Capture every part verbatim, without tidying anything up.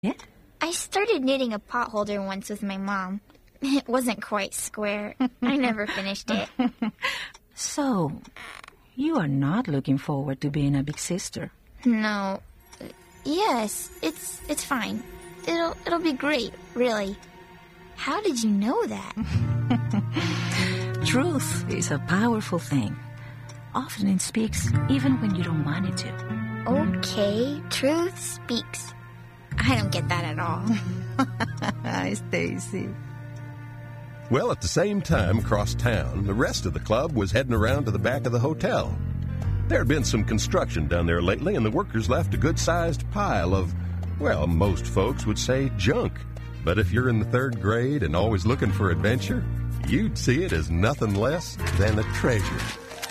Yeah? I started knitting a potholder once with my mom. It wasn't quite square. I never finished it. So, you are not looking forward to being a big sister? No. Yes, it's it's fine. It'll it'll be great, really. How did you know that? Truth is a powerful thing. Often it speaks even when you don't want it to. Okay, truth speaks. I don't get that at all. Stacy. Well, at the same time across town, the rest of the club was heading around to the back of the hotel. There had been some construction down there lately, and the workers left a good-sized pile of, well, most folks would say junk. But if you're in the third grade and always looking for adventure, you'd see it as nothing less than a treasure.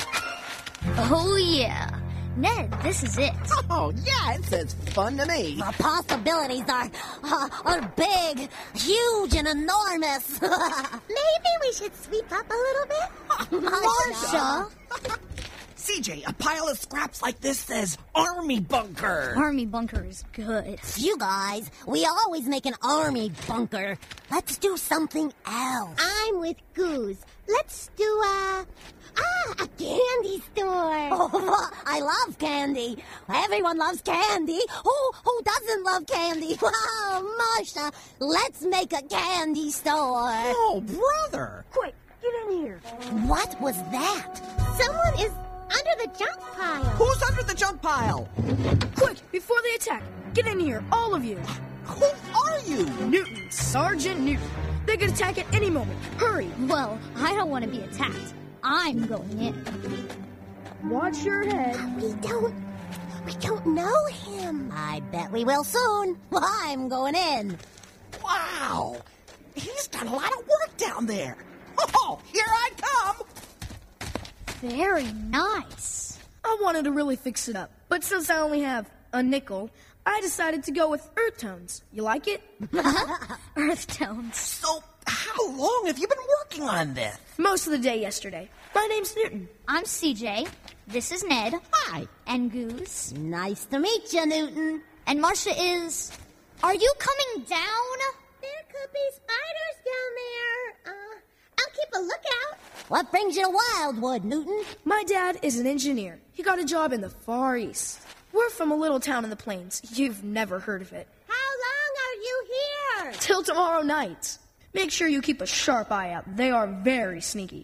Oh, yeah. Ned, this is it. Oh, yeah, it says fun to me. The possibilities are, uh, are big, huge, and enormous. Maybe we should sweep up a little bit? Marsha! C J, a pile of scraps like this says army bunker. Army bunker is good. You guys, we always make an army bunker. Let's do something else. I'm with Goose. Let's do a... Ah, a candy store. Oh, I love candy. Everyone loves candy. Who who doesn't love candy? Wow, Marsha, let's make a candy store. Oh, brother. Quick, get in here. What was that? Someone is under the junk pile. Who's under the junk pile? Quick, before they attack, get in here, all of you. Who are you? Newton, Sergeant Newton. They could attack at any moment. Hurry. Well, I don't want to be attacked. I'm going in. Watch your head. We don't... We don't know him. I bet we will soon. I'm going in. Wow. He's done a lot of work down there. Oh, here I come. Very nice. I wanted to really fix it up, but since I only have a nickel, I decided to go with earth tones. You like it? Earth tones. So, how long have you been working on this? Most of the day yesterday. My name's Newton. I'm C J. This is Ned. Hi. And Goose. Nice to meet you, Newton. And Marsha is... Are you coming down? There could be spiders down there. Uh, I'll keep a lookout. What brings you to Wildwood, Newton? My dad is an engineer. He got a job in the Far East. We're from a little town in the plains. You've never heard of it. How long are you here? Till tomorrow night. Make sure you keep a sharp eye out. They are very sneaky.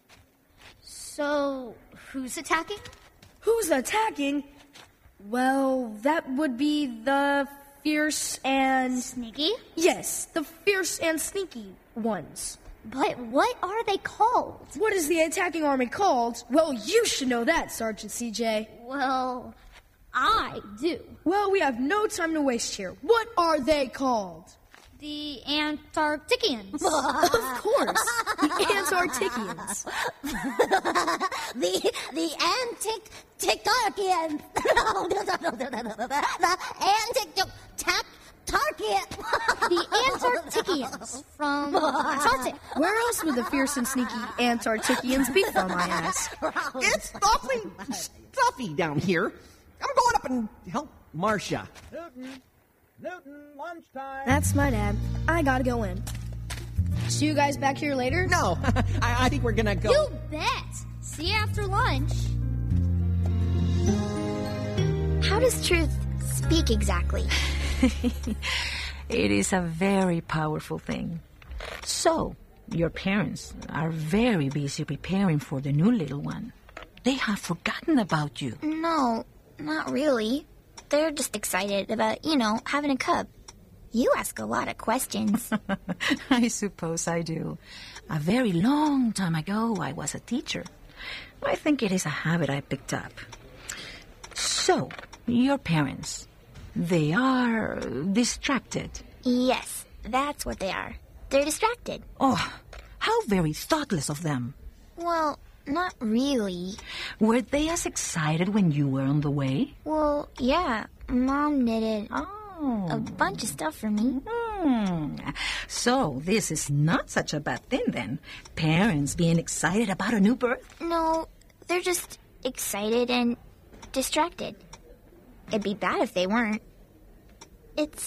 So, who's attacking? Who's attacking? Well, that would be the fierce and... Sneaky? Yes, the fierce and sneaky ones. But what are they called? What is the attacking army called? Well, you should know that, Sergeant C J. Well, I do. Well, we have no time to waste here. What are they called? The Antarcticians. Of course, the Antarcticians. the the antic Ticarchians. The antic tac Tarkian. The Antarcticians from Antarctic. Where else would the fierce and sneaky Antarcticians be from, I ask? It's awfully stuffy down here. I'm going up and help Marsha. Newton, Newton, lunchtime. That's my dad. I gotta go in. See you guys back here later? No, I, I think we're gonna go. You bet. See you after lunch. How does truth speak exactly? It is a very powerful thing. So, your parents are very busy preparing for the new little one. They have forgotten about you. No, not really. They're just excited about, you know, having a cub. You ask a lot of questions. I suppose I do. A very long time ago, I was a teacher. I think it is a habit I picked up. So, your parents, they are distracted. Yes, that's what they are. They're distracted. Oh, how very thoughtless of them. Well, not really. Were they as excited when you were on the way? Well, yeah. Mom knitted Oh. a bunch of stuff for me. Hmm. So, this is not such a bad thing, then. Parents being excited about a new birth? No, they're just excited and distracted. It'd be bad if they weren't. It's